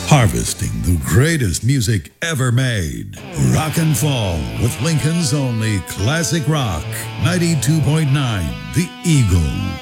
Harvesting the greatest music ever made. Rock and Fall with Lincoln's only classic rock. 92.9 The Eagle.